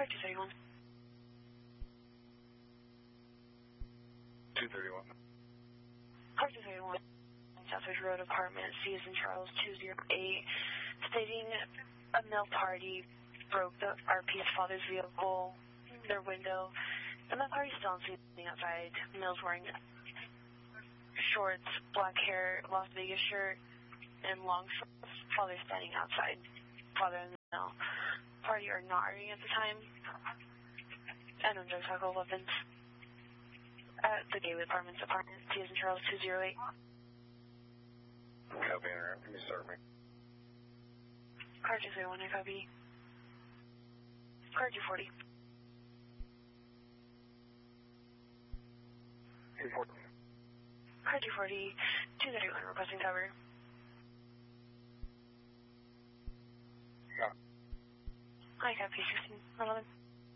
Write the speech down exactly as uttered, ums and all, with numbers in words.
Car two thirty-one. two thirty-one. Car two thirty-one. Southridge Road, apartment C as in Charles two zero eight, stating a male party broke the R P's father's vehicle, their window, and the party still sitting outside. Male's wearing shorts, black hair, Las Vegas shirt, and long shorts. Father standing outside. Father and the male party are not arguing at the time. And no drugs, alcohol, weapons. At the Gateway Apartments, apartment C as in Charles two zero eight. Copy, interrupt. Can you start me? Car two thirty-one, I copy. Car two forty. two forty. Car two forty, two thirty-one, requesting cover. Yeah. I copy, sixteen eleven.